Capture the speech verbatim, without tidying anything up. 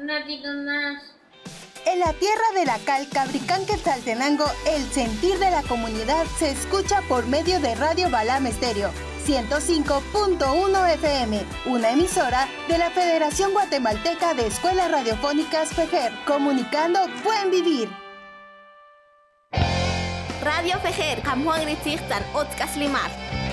Un ratito más. En la tierra de la cal, Cabricán, Quetzaltenango, el sentir de la comunidad se escucha por medio de Radio Balam Estéreo, ciento cinco punto uno F M, una emisora de la Federación Guatemalteca de Escuelas Radiofónicas FEJER, comunicando buen vivir. Radio FEJER, Kamhuan Ritzirtan, Otkas Limar.